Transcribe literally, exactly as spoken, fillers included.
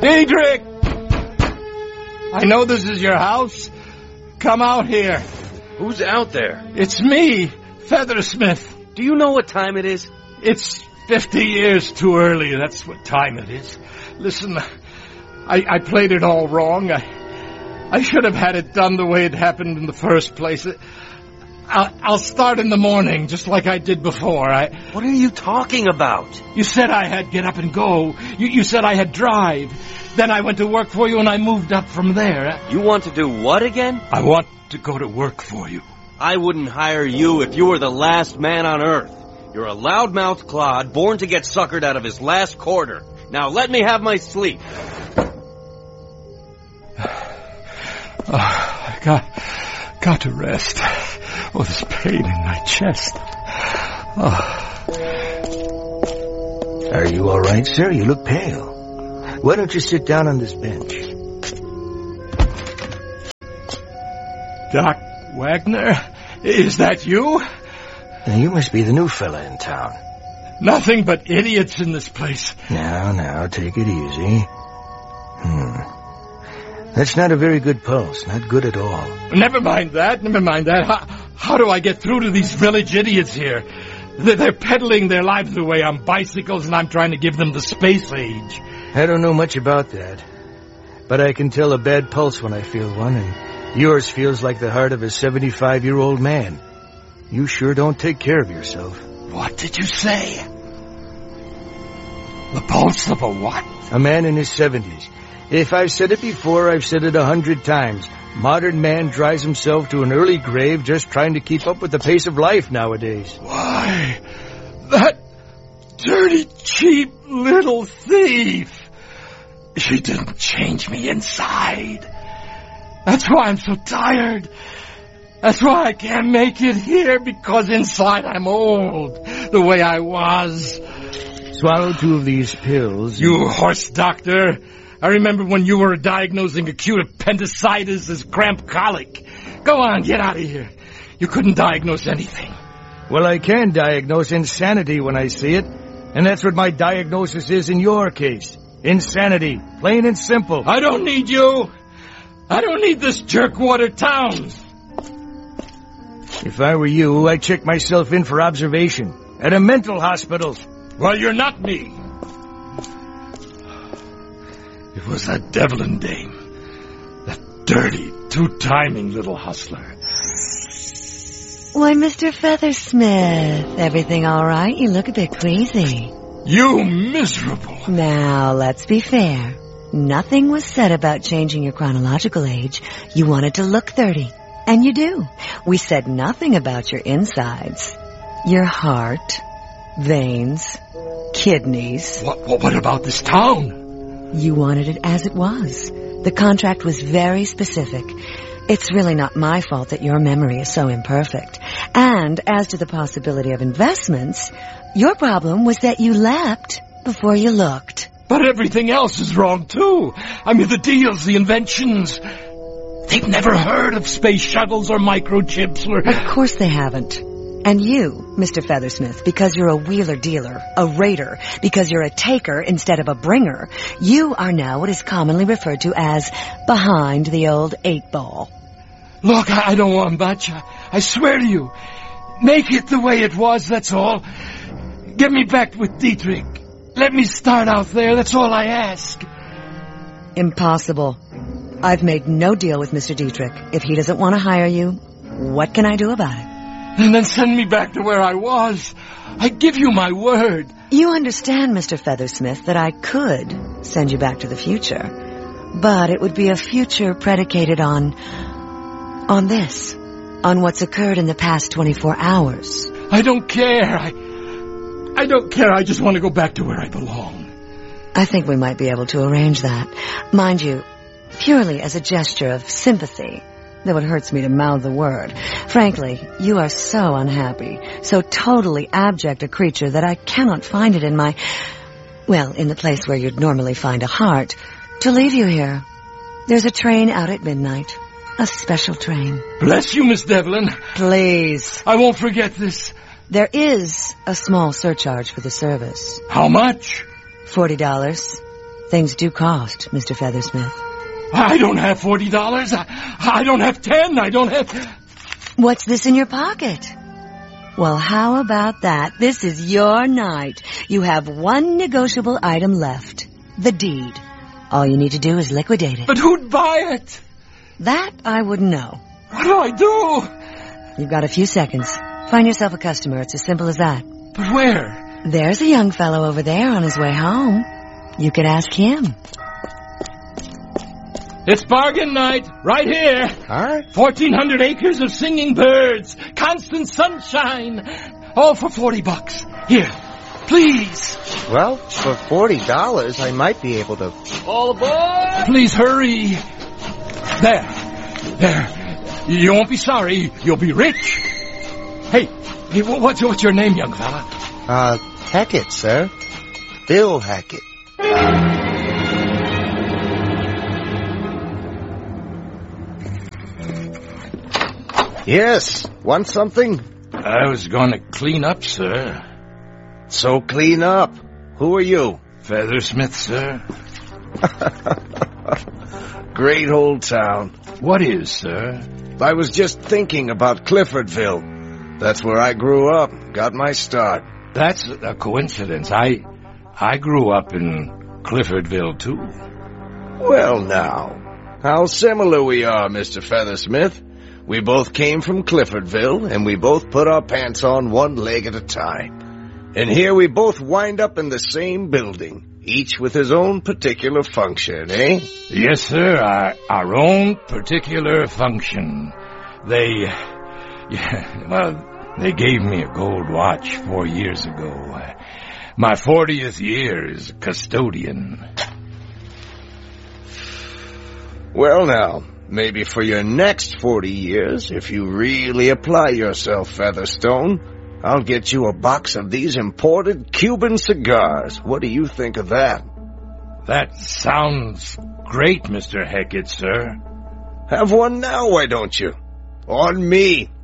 Diedrich! I know this is your house. Come out here. Who's out there? It's me, Feathersmith. Do you know what time it is? It's fifty years too early. That's what time it is. Listen, I, I played it all wrong. I, I should have had it done the way it happened in the first place. I'll, I'll start in the morning, just like I did before. I. What are you talking about? You said I had get up and go. You, you said I had drive. Then I went to work for you and I moved up from there. You want to do what again? I want to go to work for you. I wouldn't hire you if you were the last man on earth. You're a loudmouth clod born to get suckered out of his last quarter. Now let me have my sleep. Oh, I got, got to rest. Oh, this pain in my chest. Oh. Are you all right, sir? You look pale. Why don't you sit down on this bench? Doc Wagner? Is that you? Now, you must be the new fella in town. Nothing but idiots in this place. Now, now, take it easy. Hmm. That's not a very good pulse. Not good at all. Never mind that. Never mind that. How, how do I get through to these village idiots here? They're, they're peddling their lives away on bicycles, and I'm trying to give them the space age. I don't know much about that. But I can tell a bad pulse when I feel one, and yours feels like the heart of a seventy-five-year-old man. You sure don't take care of yourself. What did you say? The pulse of a what? A man in his seventies. If I've said it before, I've said it a hundred times. Modern man drives himself to an early grave just trying to keep up with the pace of life nowadays. Why, that dirty, cheap little thief. She didn't change me inside. That's why I'm so tired. That's why I can't make it here, because inside I'm old, the way I was. Swallow two of these pills. You horse doctor. I remember when you were diagnosing acute appendicitis as cramp colic. Go on, get out of here. You couldn't diagnose anything. Well, I can diagnose insanity when I see it. And that's what my diagnosis is in your case. Insanity. Plain and simple. I don't need you. I don't need this jerkwater town. If I were you, I'd check myself in for observation at a mental hospital. Well, you're not me. It was that Devlin dame. That dirty, two-timing little hustler. Why, Mister Feathersmith, everything all right? You look a bit queasy. You miserable. Now, let's be fair. Nothing was said about changing your chronological age. You wanted to look thirty. And you do. We said nothing about your insides. Your heart, veins, kidneys. What, what, what about this town? You wanted it as it was. The contract was very specific. It's really not my fault that your memory is so imperfect. And as to the possibility of investments, your problem was that you leapt before you looked. But everything else is wrong, too. I mean, the deals, the inventions. They've never heard of space shuttles or microchips or... Of course they haven't. And you, Mister Feathersmith, because you're a wheeler-dealer, a raider, because you're a taker instead of a bringer, you are now what is commonly referred to as behind the old eight ball. Look, I don't want much. I, I swear to you. Make it the way it was, that's all. Get me back with Diedrich. Let me start out there, that's all I ask. Impossible. I've made no deal with Mister Diedrich. If he doesn't want to hire you, what can I do about it? And then send me back to where I was. I give you my word. You understand, Mister Feathersmith, that I could send you back to the future. But it would be a future predicated on... on this. On what's occurred in the past twenty-four hours. I don't care. I... I don't care. I just want to go back to where I belong. I think we might be able to arrange that. Mind you, purely as a gesture of sympathy, though it hurts me to mouth the word. Frankly, you are so unhappy, so totally abject a creature that I cannot find it in my... well, in the place where you'd normally find a heart, to leave you here. There's a train out at midnight. A special train. Bless you, Miss Devlin. Please. I won't forget this. There is a small surcharge for the service. How much? Forty dollars. Things do cost, Mister Feathersmith. I don't have forty dollars. I, I don't have ten. I don't have... What's this in your pocket? Well, how about that? This is your night. You have one negotiable item left. The deed. All you need to do is liquidate it. But who'd buy it? That I wouldn't know. What do I do? You've got a few seconds. Find yourself a customer. It's as simple as that. But where? There's a young fellow over there on his way home. You could ask him. It's bargain night, right here. Huh? Fourteen hundred acres of singing birds, constant sunshine, all for forty bucks. Here, please. Well, for forty dollars, I might be able to... All aboard! Please hurry. There, there. You won't be sorry. You'll be rich. Hey, hey, what's what's your name, young fella? Uh, Hackett, sir. Bill Hackett. Yes, want something? I was going to clean up, sir. So clean up. Who are you? Feathersmith, sir. Great old town. What is, sir? I was just thinking about Cliffordville. That's where I grew up, got my start. That's a coincidence. I, I grew up in Cliffordville, too. Well, now, how similar we are, Mister Feathersmith. We both came from Cliffordville, and we both put our pants on one leg at a time. And here we both wind up in the same building, each with his own particular function, eh? Yes, sir, our, our own particular function. They, yeah, well, they gave me a gold watch four years ago. My fortieth year as custodian. Well, now, maybe for your next forty years, if you really apply yourself, Featherstone, I'll get you a box of these imported Cuban cigars. What do you think of that? That sounds great, Mister Hackett, sir. Have one now, why don't you? On me.